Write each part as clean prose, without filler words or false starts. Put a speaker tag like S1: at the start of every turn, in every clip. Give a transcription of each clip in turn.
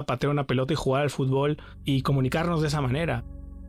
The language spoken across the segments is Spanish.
S1: patear una pelota y jugar al fútbol y comunicarnos de esa manera.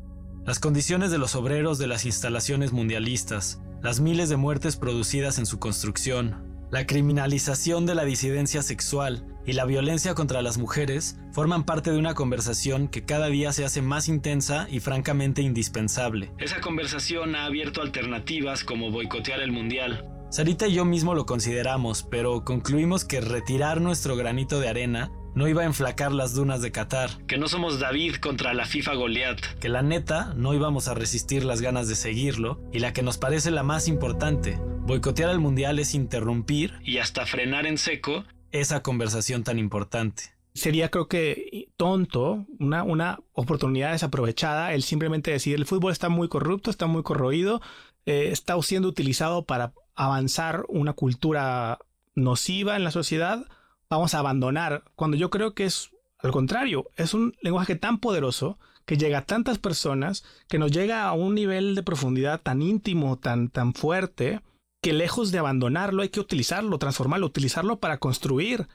S2: Las condiciones de los obreros de las instalaciones mundialistas, las miles de muertes producidas en su construcción, la criminalización de la disidencia sexual y la violencia contra las mujeres forman parte de una conversación que cada día se hace más intensa y francamente indispensable. Esa conversación ha abierto alternativas como boicotear el mundial. Sarita y yo mismo lo consideramos, pero concluimos que retirar nuestro granito de arena no iba a enflacar las dunas de Qatar, que no somos David contra la FIFA Goliat, que la neta no íbamos a resistir las ganas de seguirlo, y la que nos parece la más importante, boicotear el mundial es interrumpir y hasta frenar en seco esa conversación tan importante.
S1: Sería, creo que, tonto, una oportunidad desaprovechada el simplemente decir el fútbol está muy corrupto, está muy corroído, está siendo utilizado para avanzar una cultura nociva en la sociedad, vamos a abandonar, cuando yo creo que es al contrario, es un lenguaje tan poderoso que llega a tantas personas, que nos llega a un nivel de profundidad tan íntimo, tan fuerte, que lejos de abandonarlo hay que utilizarlo, transformarlo, utilizarlo para construir.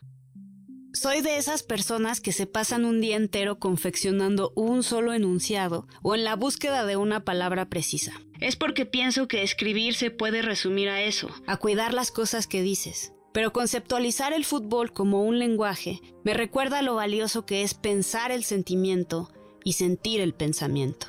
S3: Soy de esas personas que se pasan un día entero confeccionando un solo enunciado o en la búsqueda de una palabra precisa. Es porque pienso que escribir se puede resumir a eso, a cuidar las cosas que dices. Pero conceptualizar el fútbol como un lenguaje me recuerda lo valioso que es pensar el sentimiento y sentir el pensamiento.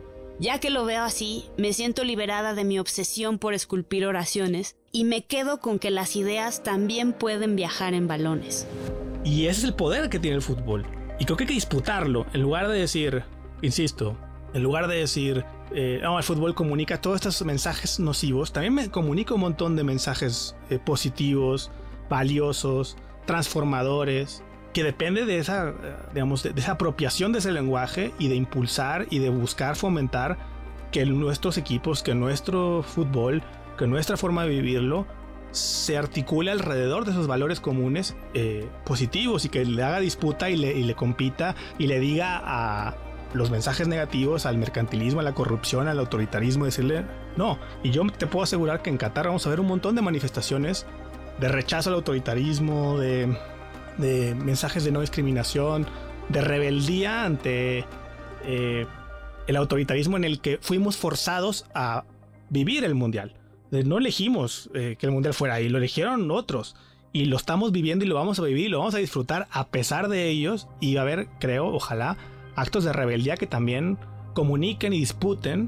S3: Ya que lo veo así, me siento liberada de mi obsesión por esculpir oraciones y me quedo con que las ideas también pueden viajar en balones.
S1: Y ese es el poder que tiene el fútbol. Y creo que hay que disputarlo, en lugar de decir, insisto, en lugar de decir, el fútbol comunica todos estos mensajes nocivos, también me comunica un montón de mensajes positivos, valiosos, transformadores, que depende de esa, de esa apropiación de ese lenguaje y de impulsar y de buscar fomentar que nuestros equipos, que nuestro fútbol, que nuestra forma de vivirlo se articule alrededor de esos valores comunes positivos y que le haga disputa y le compita y le diga a los mensajes negativos, al mercantilismo, a la corrupción, al autoritarismo, decirle no. Y yo te puedo asegurar que en Qatar vamos a ver un montón de manifestaciones de rechazo al autoritarismo, de mensajes de no discriminación, de rebeldía ante el autoritarismo en el que fuimos forzados a vivir el mundial. No elegimos que el mundial fuera ahí, lo eligieron otros y lo estamos viviendo y lo vamos a vivir y lo vamos a disfrutar a pesar de ellos, y va a haber, creo, ojalá, actos de rebeldía que también comuniquen y disputen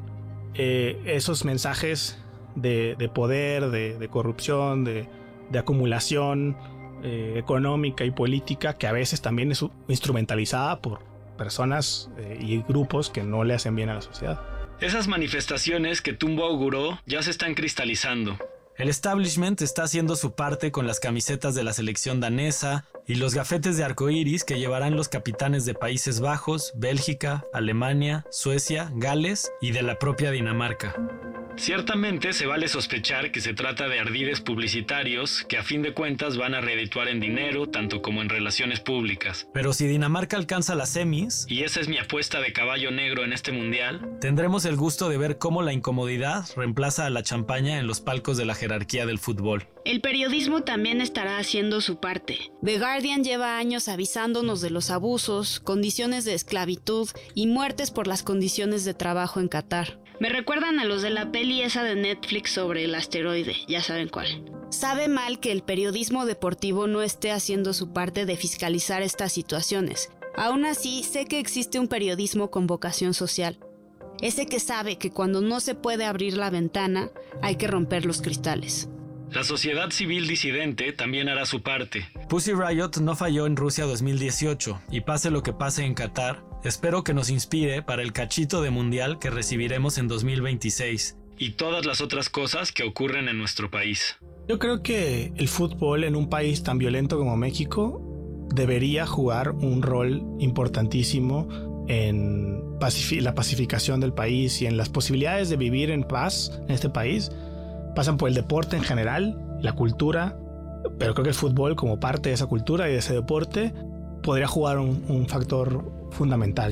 S1: esos mensajes de poder, de corrupción, de acumulación económica y política, que a veces también es instrumentalizada por personas y grupos que no le hacen bien a la sociedad.
S2: Esas manifestaciones que Tumbo auguró ya se están cristalizando. El establishment está haciendo su parte con las camisetas de la selección danesa y los gafetes de arcoíris que llevarán los capitanes de Países Bajos, Bélgica, Alemania, Suecia, Gales y de la propia Dinamarca. Ciertamente se vale sospechar que se trata de ardides publicitarios que a fin de cuentas van a redituar en dinero tanto como en relaciones públicas. Pero si Dinamarca alcanza las semis, y esa es mi apuesta de caballo negro en este mundial, tendremos el gusto de ver cómo la incomodidad reemplaza a la champaña en los palcos de la jerarquía del fútbol.
S3: El periodismo también estará haciendo su parte. The Guardian lleva años avisándonos de los abusos, condiciones de esclavitud y muertes por las condiciones de trabajo en Qatar. Me recuerdan a los de la peli esa de Netflix sobre el asteroide, ya saben cuál. Sabe mal que el periodismo deportivo no esté haciendo su parte de fiscalizar estas situaciones. Aún así, sé que existe un periodismo con vocación social. Ese que sabe que cuando no se puede abrir la ventana, hay que romper los cristales.
S2: La sociedad civil disidente también hará su parte. Pussy Riot no falló en Rusia 2018 y pase lo que pase en Qatar, espero que nos inspire para el cachito de mundial que recibiremos en 2026 y todas las otras cosas que ocurren en nuestro país.
S1: Yo creo que el fútbol en un país tan violento como México debería jugar un rol importantísimo en la pacificación del país y en las posibilidades de vivir en paz en este país. Pasan por el deporte en general, la cultura, pero creo que el fútbol, como parte de esa cultura y de ese deporte, podría jugar un factor fundamental.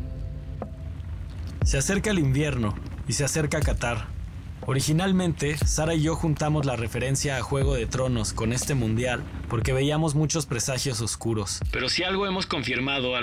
S2: Se acerca el invierno y se acerca Qatar. Originalmente, Sara y yo juntamos la referencia a Juego de Tronos con este mundial porque veíamos muchos presagios oscuros. Pero si algo hemos confirmado